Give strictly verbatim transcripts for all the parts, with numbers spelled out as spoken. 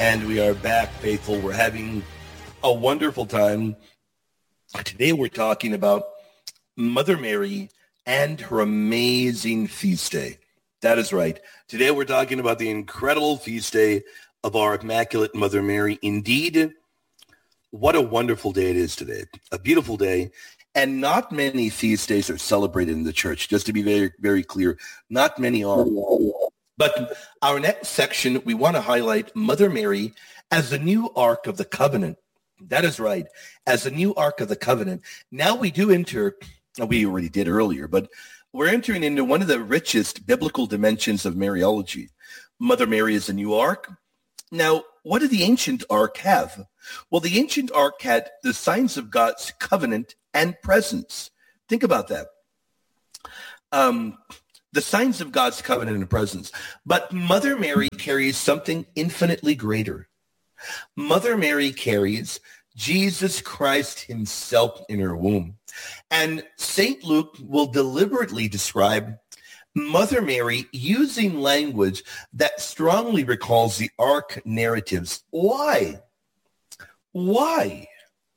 And we are back, faithful. We're having a wonderful time. Today we're talking about Mother Mary and her amazing feast day. That is right. Today we're talking about the incredible feast day of our Immaculate Mother Mary. Indeed, what a wonderful day it is today. A beautiful day. And not many feast days are celebrated in the church, just to be very, very clear. Not many are. But our next section, we want to highlight Mother Mary as the new Ark of the Covenant. That is right, as the new Ark of the Covenant. Now we do enter, we already did earlier, but we're entering into one of the richest biblical dimensions of Mariology. Mother Mary is the new Ark. Now, what did the ancient Ark have? Well, the ancient Ark had the signs of God's covenant and presence. Think about that. Um... The signs of God's covenant and presence. But Mother Mary carries something infinitely greater. Mother Mary carries Jesus Christ himself in her womb. And Saint Luke will deliberately describe Mother Mary using language that strongly recalls the Ark narratives. Why? Why?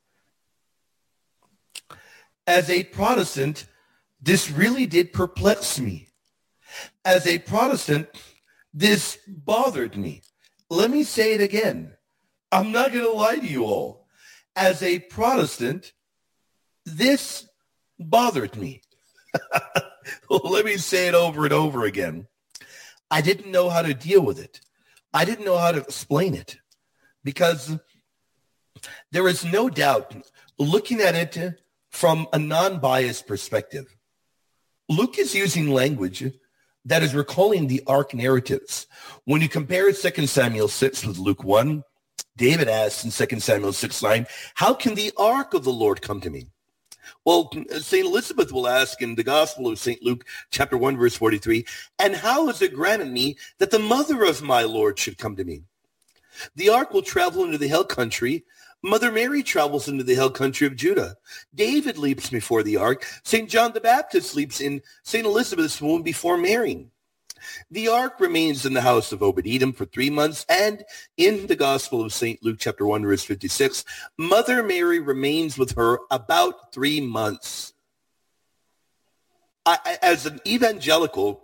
As a Protestant, this really did perplex me. As a Protestant, this bothered me. Let me say it again. I'm not going to lie to you all. As a Protestant, this bothered me. Let me say it over and over again. I didn't know how to deal with it. I didn't know how to explain it. Because there is no doubt, looking at it from a non-biased perspective, Luke is using language that is recalling the Ark narratives. When you compare Second Samuel six with Luke one, David asks in Second Samuel six nine, how can the Ark of the Lord come to me? Well, Saint Elizabeth will ask in the Gospel of Saint Luke, chapter one, verse forty-three, and how is it granted me that the mother of my Lord should come to me? The Ark will travel into the hill country. Mother Mary travels into the hill country of Judah. David leaps before the ark. Saint John the Baptist leaps in Saint Elizabeth's womb before marrying. The ark remains in the house of Obed-Edom for three months, and in the Gospel of Saint Luke, chapter one, verse fifty-six, Mother Mary remains with her about three months. I, I, as an evangelical,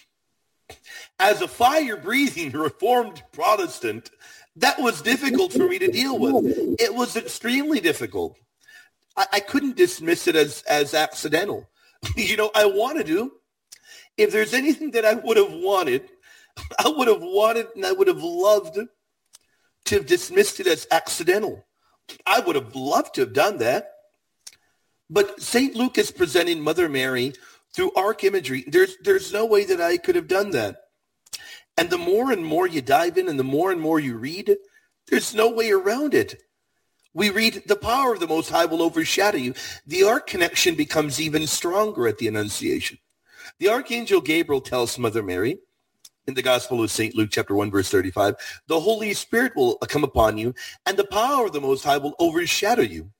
as a fire-breathing Reformed Protestant, that was difficult for me to deal with. It was extremely difficult. I, I couldn't dismiss it as, as accidental. You know, I wanted to. If there's anything that I would have wanted, I would have wanted and I would have loved to have dismissed it as accidental. I would have loved to have done that. But Saint Luke is presenting Mother Mary through ark imagery. There's, there's no way that I could have done that. And the more and more you dive in and the more and more you read, there's no way around it. We read, the power of the Most High will overshadow you. The ark connection becomes even stronger at the Annunciation. The Archangel Gabriel tells Mother Mary in the Gospel of Saint Luke, chapter one, verse thirty-five, the Holy Spirit will come upon you and the power of the Most High will overshadow you.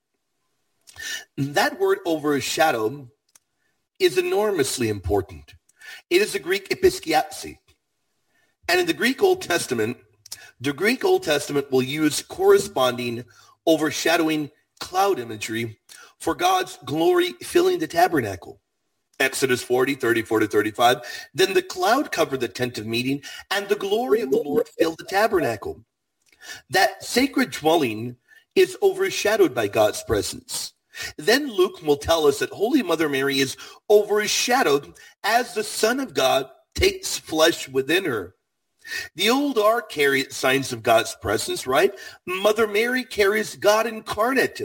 That word overshadow is enormously important. It is the Greek episkiaxi. And in the Greek Old Testament, the Greek Old Testament will use corresponding overshadowing cloud imagery for God's glory filling the tabernacle. Exodus forty, thirty-four to thirty-five. Then the cloud covered the tent of meeting, and the glory of the Lord filled the tabernacle. That sacred dwelling is overshadowed by God's presence. Then Luke will tell us that Holy Mother Mary is overshadowed as the Son of God takes flesh within her. The old ark carried signs of God's presence, right? Mother Mary carries God incarnate.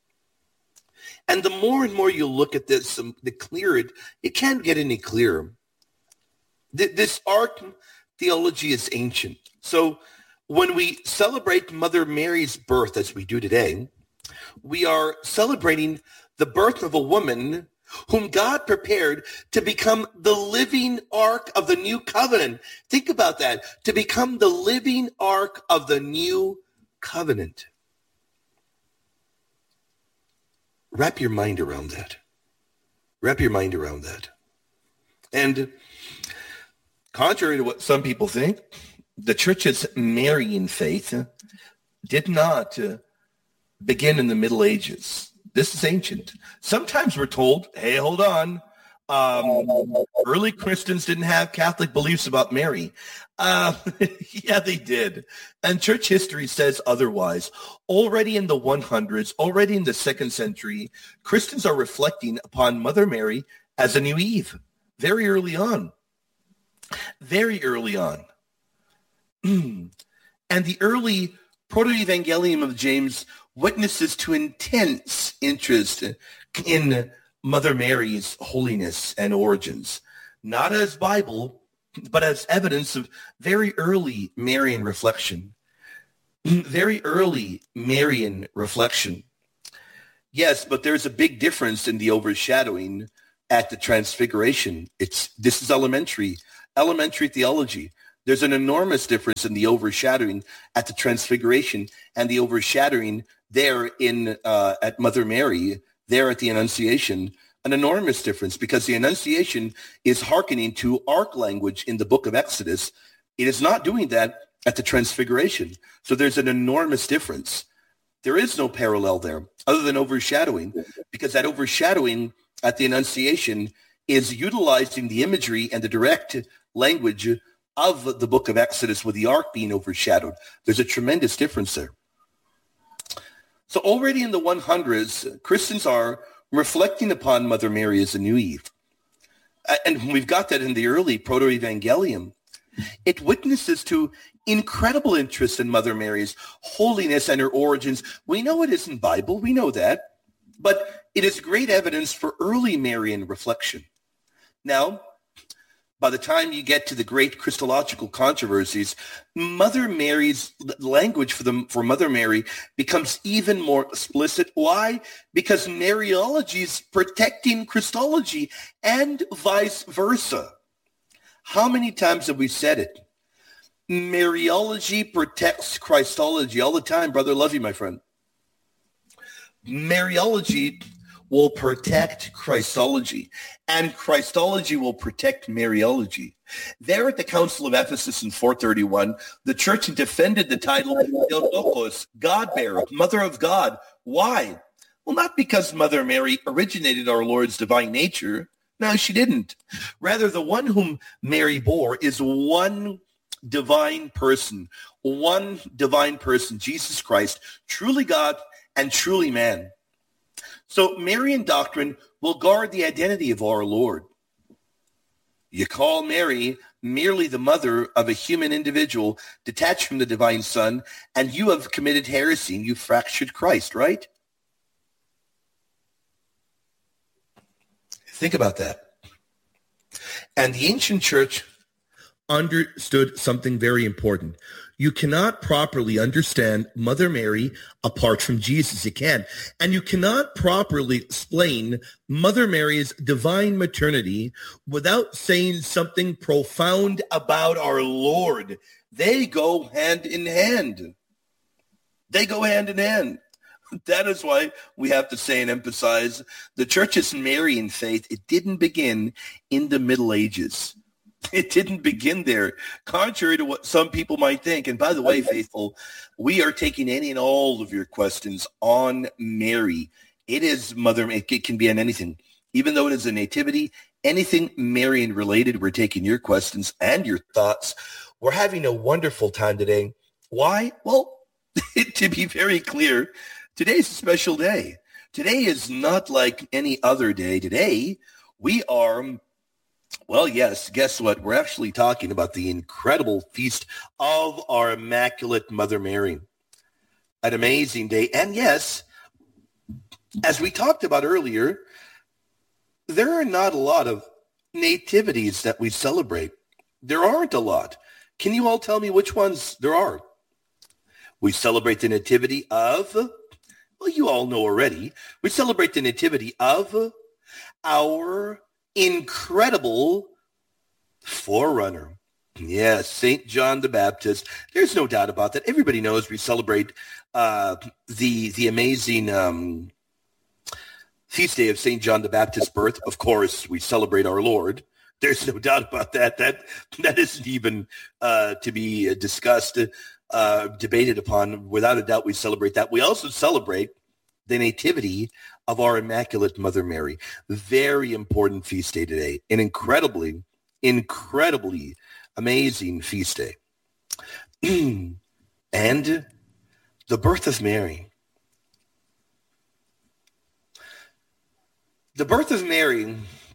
And the more and more you look at this, um, the clearer it, it can't get any clearer. Th- this ark theology is ancient. So when we celebrate Mother Mary's birth, as we do today, we are celebrating the birth of a woman whom God prepared to become the living ark of the new covenant. Think about that. To become the living ark of the new covenant. Wrap your mind around that. Wrap your mind around that. And contrary to what some people think, the church's Marian faith did not uh, begin in the Middle Ages. This is ancient. Sometimes we're told, hey, hold on. Um, early Christians didn't have Catholic beliefs about Mary. Uh, yeah, they did. And church history says otherwise. Already in the hundreds, already in the second century, Christians are reflecting upon Mother Mary as a new Eve very early on. Very early on. And the early Proto-Evangelium of James witnesses to intense interest in Mother Mary's holiness and origins, not as Bible, but as evidence of very early Marian reflection. Very early Marian reflection. Yes, but there's a big difference in the overshadowing at the Transfiguration. It's this is elementary, elementary theology. There's an enormous difference in the overshadowing at the Transfiguration and the overshadowing there in uh, at Mother Mary, there at the Annunciation, an enormous difference, because the Annunciation is hearkening to ark language in the book of Exodus. It is not doing that at the Transfiguration. So there's an enormous difference. There is no parallel there other than overshadowing, because that overshadowing at the Annunciation is utilizing the imagery and the direct language of the book of Exodus with the ark being overshadowed. There's a tremendous difference there. So already in the hundreds, Christians are reflecting upon Mother Mary as a new Eve. And we've got that in the early Proto-Evangelium. It witnesses to incredible interest in Mother Mary's holiness and her origins. We know it isn't Bible. We know that. But it is great evidence for early Marian reflection. Now, by the time you get to the great Christological controversies, Mother Mary's language for the for Mother Mary becomes even more explicit. Why? Because Mariology is protecting Christology and vice versa. How many times have we said it? Mariology protects Christology all the time. Brother, love you, my friend. Mariology will protect Christology, and Christology will protect Mariology. There at the Council of Ephesus in four thirty-one, the church defended the title Theotokos, God-bearer, Mother of God. Why? Well, not because Mother Mary originated our Lord's divine nature. No, she didn't. Rather, the one whom Mary bore is one divine person, one divine person, Jesus Christ, truly God and truly man. So Marian doctrine will guard the identity of our Lord. You call Mary merely the mother of a human individual detached from the divine Son, and you have committed heresy and you fractured Christ, right? Think about that. And the ancient church understood something very important. You cannot properly understand Mother Mary apart from Jesus. You can't. And you cannot properly explain Mother Mary's divine maternity without saying something profound about our Lord. They go hand in hand. They go hand in hand. That is why we have to say and emphasize the church's Marian faith, it didn't begin in the Middle Ages. It didn't begin there, contrary to what some people might think. And by the way, faithful, we are taking any and all of your questions on Mary. It is Mother, it can be on anything. Even though it is a nativity, anything Marian related, we're taking your questions and your thoughts. We're having a wonderful time today. Why? Well, to be very clear, today's a special day. Today is not like any other day. Today, we are... Well, yes, guess what? We're actually talking about the incredible feast of our Immaculate Mother Mary. An amazing day. And yes, as we talked about earlier, there are not a lot of nativities that we celebrate. There aren't a lot. Can you all tell me which ones there are? We celebrate the nativity of, well, you all know already. We celebrate the nativity of our incredible forerunner. Yes, Saint John the Baptist. There's no doubt about that. Everybody knows we celebrate uh, the the amazing um, feast day of Saint John the Baptist's birth. Of course, we celebrate our Lord. There's no doubt about that. That that isn't even uh, to be discussed. uh, debated upon. Without a doubt, we celebrate that. We also celebrate the nativity of our Immaculate Mother Mary. Very important feast day today. An incredibly, incredibly amazing feast day. And the birth of Mary. The birth of Mary,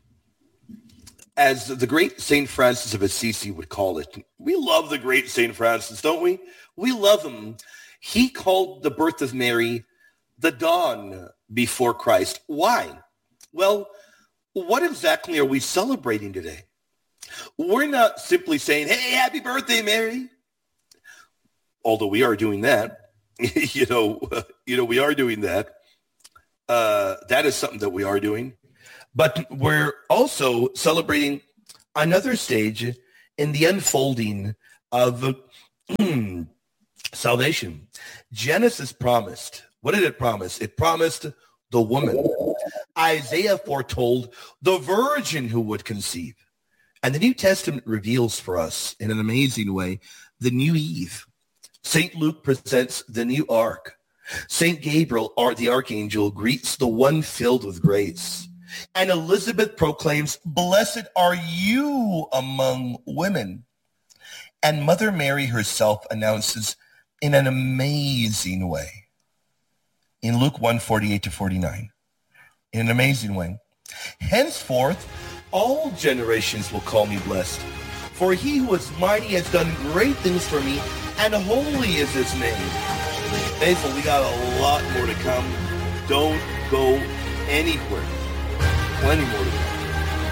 as the great Saint Francis of Assisi would call it. We love the great Saint Francis, don't we? We love him. He called the birth of Mary the dawn before Christ. Why? Well, what exactly are we celebrating today? We're not simply saying, hey, happy birthday, Mary. Although we are doing that. you know, you know, we are doing that. Uh, that is something that we are doing. But we're also celebrating another stage in the unfolding of salvation. Genesis promised. What did it promise? It promised the woman. Isaiah foretold the virgin who would conceive. And the New Testament reveals for us in an amazing way the new Eve. Saint Luke presents the new ark. Saint Gabriel, or the archangel, greets the one filled with grace. And Elizabeth proclaims, blessed are you among women. And Mother Mary herself announces in an amazing way, in Luke one, forty-eight to forty-nine, in an amazing way, henceforth all generations will call me blessed. For he who is mighty has done great things for me, and holy is his name. Faithful, we got a lot more to come. Don't go anywhere. Plenty more to come.